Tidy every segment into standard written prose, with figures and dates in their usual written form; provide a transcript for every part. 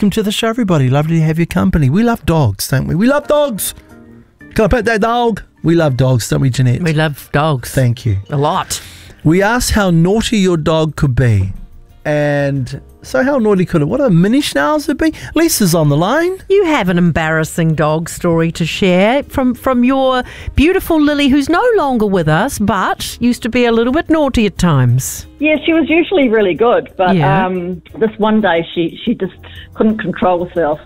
welcome to the show, everybody. Lovely to have your company. We love dogs, don't we? We love dogs. Can I pet that dog? We love dogs, don't we, Jeanette? We love dogs. Thank you. A lot. We asked how naughty your dog could be. And so how naughty could it? What a mini schnauzer be? Lisa's on the line. You have an embarrassing dog story to share from your beautiful Lily, who's no longer with us, but used to be a little bit naughty at times. Yeah, she was usually really good, but this one day she just couldn't control herself.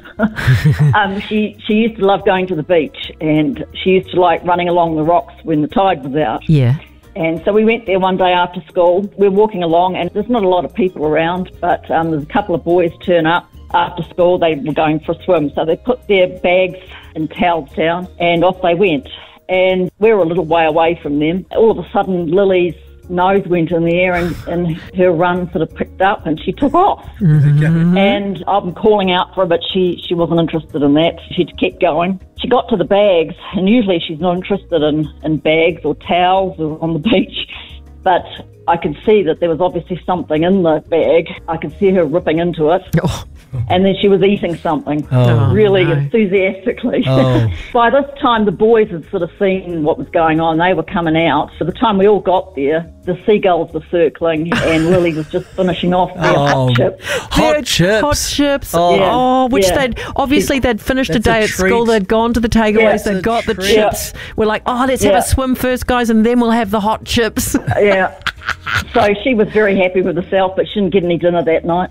She used to love going to the beach, and she used to like running along the rocks when the tide was out. Yeah. And so we went there one day after school. We're walking along, and there's not a lot of people around, but there's a couple of boys turn up after school. They were going for a swim, so they put their bags and towels down, and off they went. And we were a little way away from them. All of a sudden, Lily's nose went in the air, and her run sort of picked up, and she took off. Mm-hmm. And I'm calling out for her, but she wasn't interested in that. She kept going. She got to the bags, and usually she's not interested in bags or towels or on the beach, but I could see that there was obviously something in the bag. I could see her ripping into it. Oh. And then she was eating something really enthusiastically. Oh. By this time, the boys had sort of seen what was going on. They were coming out. By the time we all got there, the seagulls were circling, and Lily was just finishing off their hot chips. Hot chips. Hot chips. They'd finished a day at school. They'd gone to the takeaways. They'd got the chips. We're like, let's have a swim first, guys, and then we'll have the hot chips. Yeah. So she was very happy with herself, but she didn't get any dinner that night.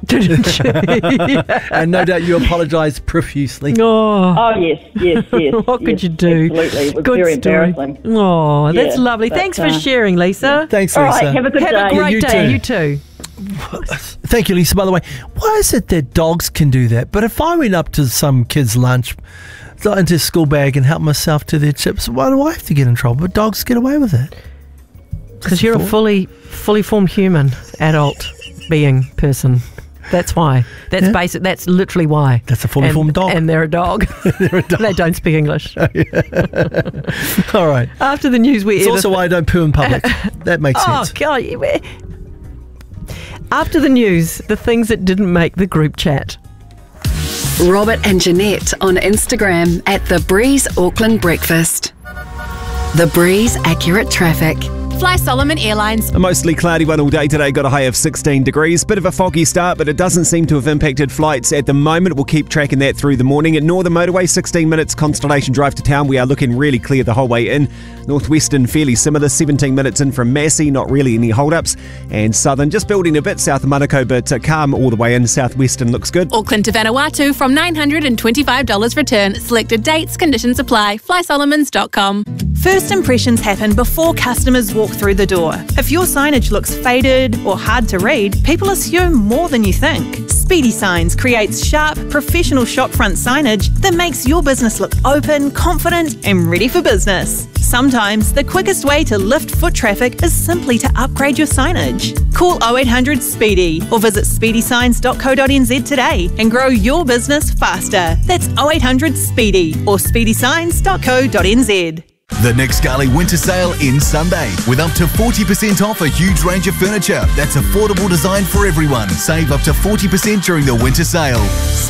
And no doubt you apologised profusely. Oh, yes. What could you do? Absolutely. It was Good very story. embarrassing. Oh, that's lovely. Thanks for sharing, Lisa. Thanks, Lisa. All right, have a good day. Have a great You day. too. You too. Thank you, Lisa. By the way, why is it that dogs can do that? But if I went up to some kid's lunch, into a school bag and helped myself to their chips, why do I have to get in trouble? But dogs get away with it. Because you're a fully formed human, adult being, person. That's why. That's basic. That's literally why. That's a fully formed dog. And they're a dog. They don't speak English. All right. After the news, It's also why I don't poo in public. That makes sense. Oh, God. After the news, the things that didn't make the group chat. Robert and Jeanette on Instagram at The Breeze Auckland Breakfast. The Breeze Accurate Traffic. Fly Solomon Airlines. A mostly cloudy one all day today, got a high of 16 degrees. Bit of a foggy start, but it doesn't seem to have impacted flights at the moment. We'll keep tracking that through the morning. At Northern Motorway, 16 minutes Constellation Drive to town. We are looking really clear the whole way in. Northwestern, fairly similar, 17 minutes in from Massey, not really any hold-ups. And Southern, just building a bit south of Manukau, but calm all the way in. Southwestern looks good. Auckland to Vanuatu from $925 return. Selected dates, conditions apply. FlySolomons.com. First impressions happen before customers walk through the door. If your signage looks faded or hard to read, people assume more than you think. Speedy Signs creates sharp, professional shopfront signage that makes your business look open, confident, and ready for business. Sometimes the quickest way to lift foot traffic is simply to upgrade your signage. Call 0800 SPEEDY or visit speedysigns.co.nz today and grow your business faster. That's 0800 SPEEDY or speedysigns.co.nz. The Nick Scali Winter Sale ends Sunday with up to 40% off a huge range of furniture that's affordable design for everyone. Save up to 40% during the winter sale.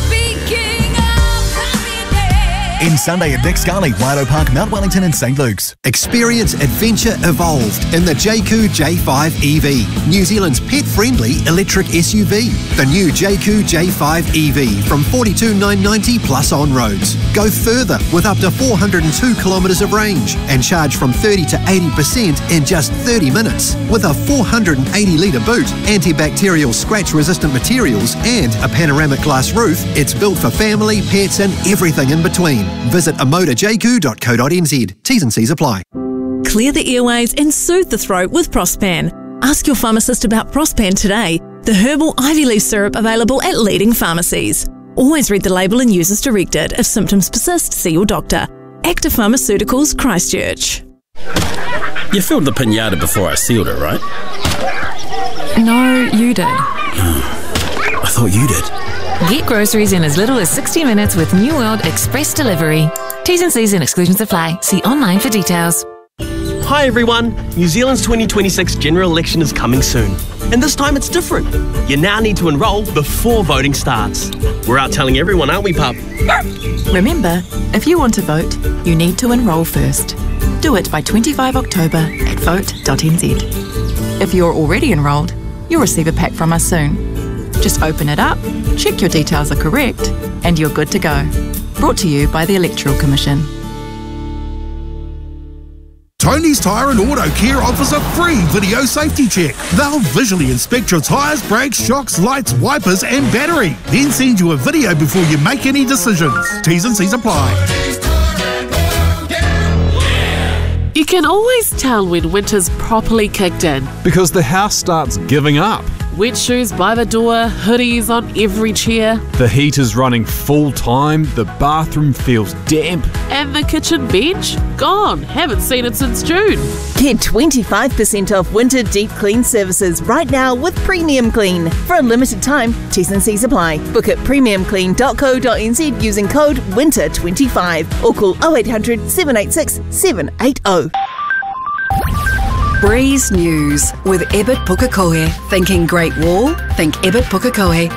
Ends Sunday at Nick Scali, Waido Park, Mount Wellington and St Luke's. Experience adventure evolved in the JQ J5 EV, New Zealand's pet-friendly electric SUV. The new JQ J5 EV from $42,990 plus on roads. Go further with up to 402 kilometres of range and charge from 30 to 80% in just 30 minutes. With a 480-litre boot, antibacterial scratch-resistant materials and a panoramic glass roof, it's built for family, pets and everything in between. Visit amodajq.co.nz. T's and C's apply. Clear the airways and soothe the throat with Prospan. Ask your pharmacist about Prospan today, the herbal ivy leaf syrup available at leading pharmacies. Always read the label and use as directed. If symptoms persist, see your doctor. Active Pharmaceuticals, Christchurch. You filled the pinata before I sealed it, right? No, you did. I thought you did. Get groceries in as little as 60 minutes with New World Express Delivery. T's and C's and exclusions apply. See online for details. Hi everyone. New Zealand's 2026 general election is coming soon. And this time it's different. You now need to enrol before voting starts. We're out telling everyone, aren't we, pup? Remember, if you want to vote, you need to enrol first. Do it by 25 October at vote.nz. If you're already enrolled, you'll receive a pack from us soon. Just open it up, check your details are correct, and you're good to go. Brought to you by the Electoral Commission. Tony's Tyre and Auto Care offers a free video safety check. They'll visually inspect your tyres, brakes, shocks, lights, wipers and battery. Then send you a video before you make any decisions. T's and C's apply. You can always tell when winter's properly kicked in. Because the house starts giving up. Wet shoes by the door, hoodies on every chair. The heat is running full time, the bathroom feels damp. And the kitchen bench? Gone. Haven't seen it since June. Get 25% off winter deep clean services right now with Premium Clean. For a limited time, T's and C's apply. Book at premiumclean.co.nz using code WINTER25 or call 0800 786 780. Breeze News with Ebert Pukekohe. Thinking Great Wall? Think Ebert Pukekohe.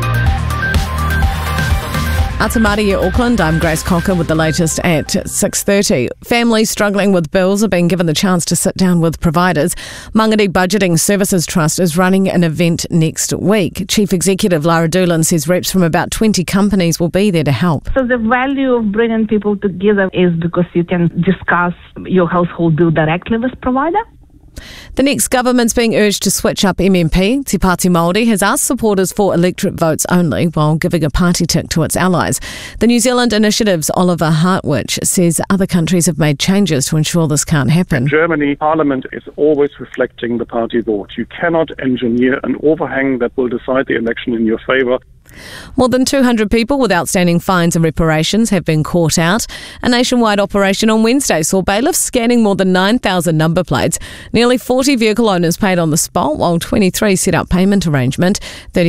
Atamari, Auckland. I'm Grace Cocker with the latest at 6:30. Families struggling with bills are being given the chance to sit down with providers. Mangere Budgeting Services Trust is running an event next week. Chief Executive Lara Doolan says reps from about 20 companies will be there to help. So the value of bringing people together is because you can discuss your household bill directly with provider. The next government's being urged to switch up MMP. Te Pāti Māori has asked supporters for electorate votes only while giving a party tick to its allies. The New Zealand Initiative's Oliver Hartwich says other countries have made changes to ensure this can't happen. In Germany, Parliament is always reflecting the party vote. You cannot engineer an overhang that will decide the election in your favour. More than 200 people with outstanding fines and reparations have been caught out. A nationwide operation on Wednesday saw bailiffs scanning more than 9,000 number plates. Nearly 40 vehicle owners paid on the spot, while 23 set up payment arrangement.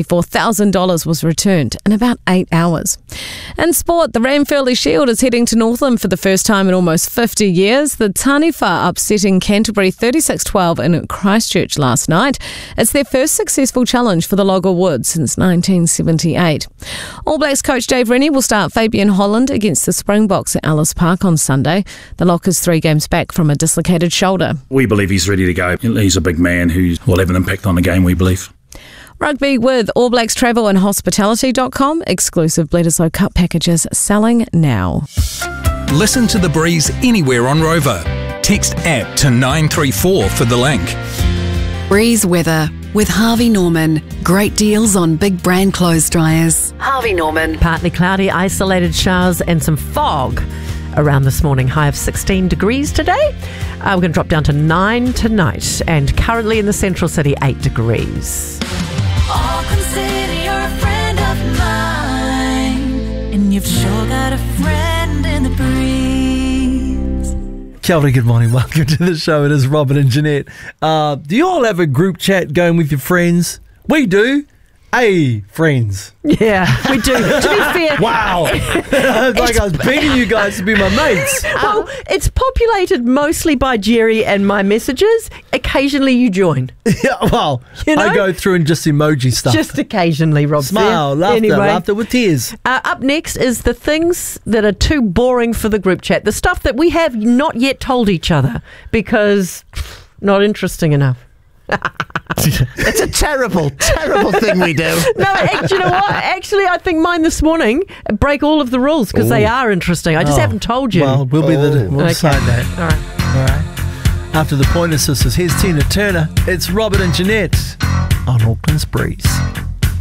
$34,000 was returned in about 8 hours. In sport, the Ranfurly Shield is heading to Northland for the first time in almost 50 years. The Taniwha upsetting Canterbury 36-12 in Christchurch last night. It's their first successful challenge for the Logger Woods since 1978. All Blacks coach Dave Rennie will start Fabian Holland against the Springboks at Ellis Park on Sunday. The Lockers 3 games back from a dislocated shoulder. We believe he's ready to go. He's a big man who will have an impact on the game, we believe. Rugby with All Blacks Travel and Hospitality.com. Exclusive Bledisloe Cup packages selling now. Listen to The Breeze anywhere on Rover. Text app to 934 for the link. Breeze weather with Harvey Norman. Great deals on big brand clothes dryers. Harvey Norman. Partly cloudy, isolated showers and some fog around this morning. High of 16 degrees today. We're going to drop down to 9 tonight. And currently in the central city, 8 degrees. Auckland City, you're a friend of mine. And you've sure got a friend in the breeze. Kia ora, good morning. Welcome to the show. It is Robert and Jeanette. Do you all have a group chat going with your friends? We do. Hey, friends. Yeah, we do. To be fair. Wow. Like I was begging you guys to be my mates. Well, it's populated mostly by Jerry and my messages. Occasionally you join. Yeah, well, You know? I go through and just emoji stuff. Just occasionally, Rob. Smile, laughter, Anyway. laughter with tears. Up next is the things that are too boring for the group chat. The stuff that we have not yet told each other because not interesting enough. It's a terrible, terrible thing we do. No, you know what? Actually, I think mine this morning break all of the rules because they are interesting. I just haven't told you. Well, we'll decide that. All right. All right. After the Pointer Sisters, here's Tina Turner. It's Robert and Jeanette on Auckland's Breeze.